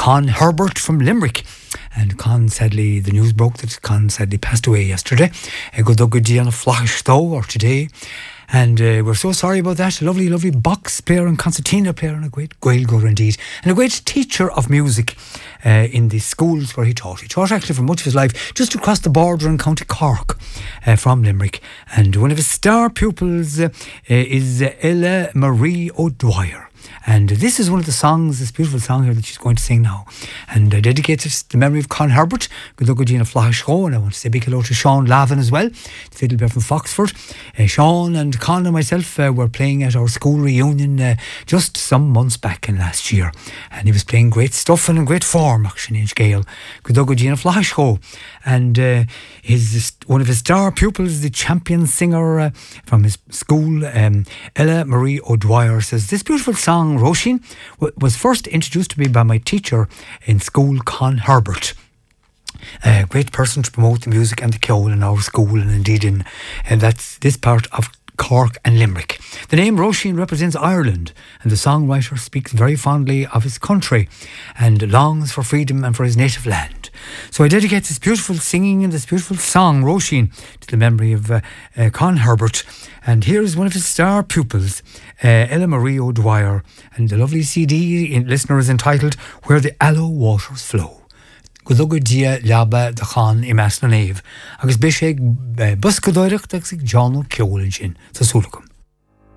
Con Herbert from Limerick. And Con, sadly, the news broke that Con sadly passed away yesterday. Good day on a flash though, or today. And we're so sorry about that. A lovely, lovely box player and concertina player, and a great Gaeilgeoir indeed. And a great teacher of music in the schools where he taught. He taught actually for much of his life just across the border in County Cork from Limerick. And one of his star pupils is Ella Marie O'Dwyer. And this is one of the songs, this beautiful song here that she's going to sing now. And I dedicate it to the memory of Con Herbert. Good luck with Gina Flash-Show. And I want to say big hello to Sean Lavin as well, the fiddle player from Foxford. Sean and Con and myself were playing at our school reunion just some months back in last year. And he was playing great stuff and in great form, actually, in Gael. Good luck with Gina Flash-Show. And one of his star pupils, the champion singer from his school, Ella Marie O'Dwyer, says, this beautiful song, Roisin, was first introduced to me by my teacher in school, Con Herbert. A great person to promote the music and the ceol in our school, and indeed in that's this part of Cork and Limerick. The name Roisin represents Ireland, and the songwriter speaks very fondly of his country and longs for freedom and for his native land. So I dedicate this beautiful singing and this beautiful song, Roisin, to the memory of Con Herbert. And here is one of his star pupils, Ella Marie O'Dwyer, and the lovely CD listener is entitled Where the Allow Waters Flow. Go luga dia leaba de Con I meas na neve, agus bé sé buscadóireacht ag John O'Ceolan sin sa súlacum.